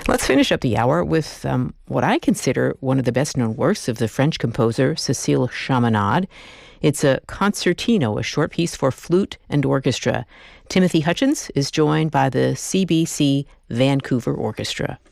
Let's finish up the hour with what I consider one of the best-known works of the French composer Cécile Chaminade. It's a concertino, a short piece for flute and orchestra. Timothy Hutchins is joined by the CBC Vancouver Orchestra.